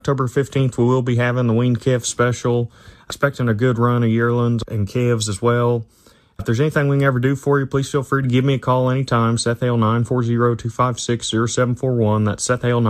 October 15th, we will be having the weaned calf special. Expecting a good run of yearlings and calves as well. If there's anything we can ever do for you, please feel free to give me a call anytime. Seth Hale 940-256-0741. That's Seth Hale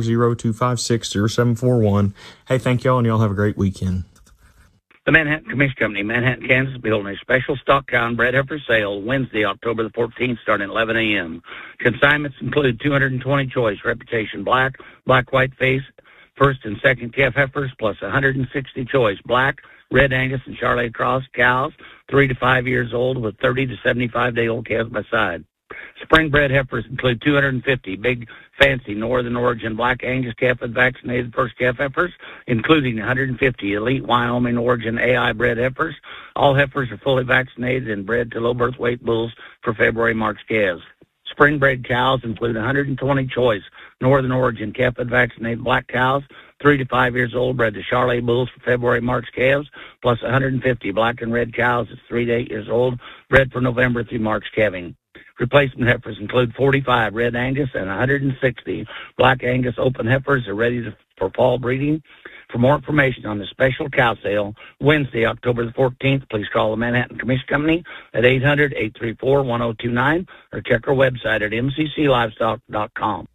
940-256-0741. Hey, thank y'all, and y'all have a great weekend. The Manhattan Commission Company, Manhattan, Kansas, will be holding a special stock cow and bred heifer sale Wednesday, October the 14th, starting at 11 a.m. Consignments include 220 choice reputation black, white face, first and second calf heifers, plus 160 choice black, red Angus, and Charolais cross cows, 3 to 5 years old, with 30 to 75-day-old calves by side. Spring-bred heifers include 250 big, fancy Northern Origin black Angus calf and vaccinated first calf heifers, including 150 elite Wyoming Origin AI-bred heifers. All heifers are fully vaccinated and bred to low birth weight bulls for February-March calves. Spring-bred cows include 120 choice Northern Origin calf and vaccinated black cows, 3 to 5 years old, bred to Charolais bulls for February-March calves, plus 150 black and red cows that's 3 to 8 years old, bred for November through March calving. Replacement heifers include 45 red Angus and 160 black Angus open heifers are ready for fall breeding. For more information on the special cow sale, Wednesday, October the 14th, please call the Manhattan Commission Company at 800-834-1029 or check our website at mcclivestock.com.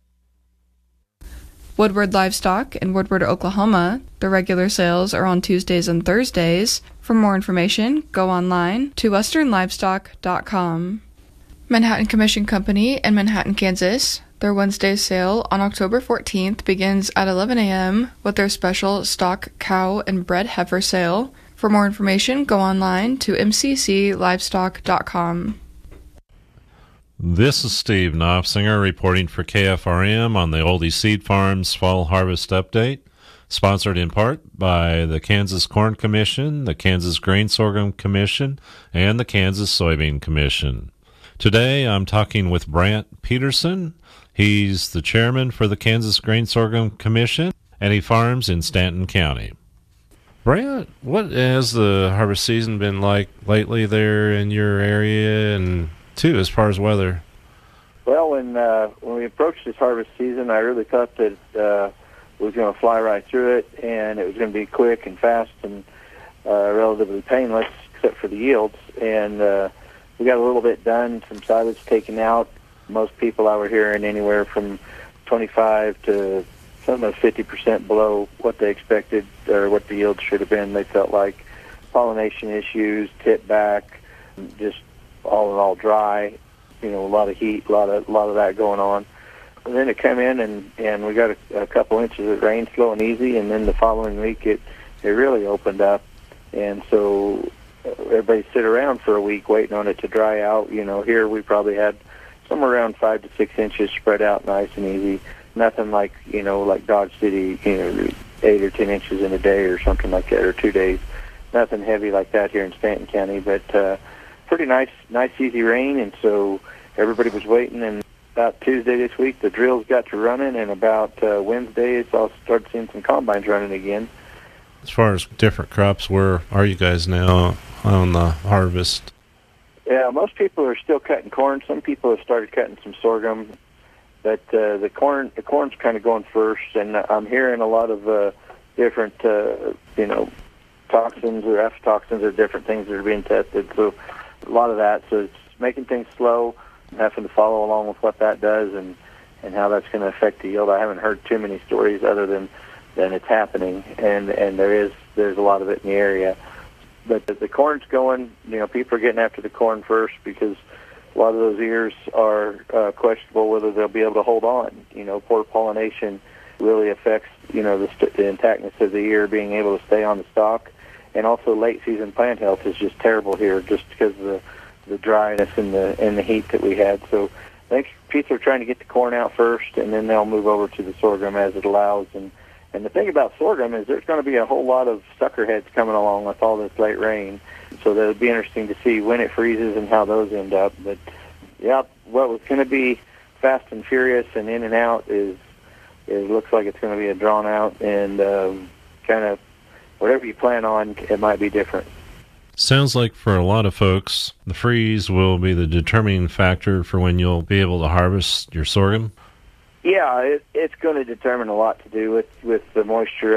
Woodward Livestock in Woodward, Oklahoma. The regular sales are on Tuesdays and Thursdays. For more information, go online to westernlivestock.com. Manhattan Commission Company in Manhattan, Kansas. Their Wednesday sale on October 14th begins at 11 a.m. with their special stock cow and bred heifer sale. For more information, go online to mcclivestock.com. This is Steve Knopfsinger reporting for KFRM on the Oldie Seed Farms Fall Harvest Update, sponsored in part by the Kansas Corn Commission, the Kansas Grain Sorghum Commission, and the Kansas Soybean Commission. Today I'm talking with Brant Peterson. He's the chairman for the Kansas Grain Sorghum Commission, and he farms in Stanton County. Brant, what has the harvest season been like lately there in your area, and too as far as weather? Well, when we approached this harvest season, I really thought that we was going to fly right through it, and it was going to be quick and fast and relatively painless, except for the yields. And we got a little bit done, some silage taken out. Most people I were hearing anywhere from 25 to sometimes 50% below what they expected or what the yield should have been. They felt like pollination issues, tip back, just all in all dry, a lot of heat, a lot of that going on. And then it came in and we got a couple inches of rain, slow and easy, and then the following week it really opened up. And so everybody sit around for a week waiting on it to dry out. Here we probably had somewhere around 5 to 6 inches spread out nice and easy. Nothing like, like Dodge City, 8 or 10 inches in a day or something like that, or 2 days. Nothing heavy like that here in Stanton County, but pretty nice easy rain. And so everybody was waiting, and about Tuesday this week the drills got to running, and about Wednesday it's all started seeing some combines running again. As far as different crops, where are you guys now on the harvest? Yeah, most people are still cutting corn. Some people have started cutting some sorghum, but the corn's kind of going first. And I'm hearing a lot of different, toxins or aflatoxins or different things that are being tested. So a lot of that. So it's making things slow, having to follow along with what that does and how that's going to affect the yield. I haven't heard too many stories other than it's happening, and there's a lot of it in the area. But the corn's going, people are getting after the corn first because a lot of those ears are questionable whether they'll be able to hold on. Poor pollination really affects, the intactness of the ear being able to stay on the stalk. And also late season plant health is just terrible here just because of the dryness and the heat that we had. So I think people are trying to get the corn out first, and then they'll move over to the sorghum as it allows. And the thing about sorghum is there's going to be a whole lot of sucker heads coming along with all this late rain. So that'll be interesting to see when it freezes and how those end up. But, yeah, what was going to be fast and furious and in and out looks like it's going to be a drawn out and kind of whatever you plan on, it might be different. Sounds like for a lot of folks, the freeze will be the determining factor for when you'll be able to harvest your sorghum. Yeah, it's going to determine a lot to do with the moisture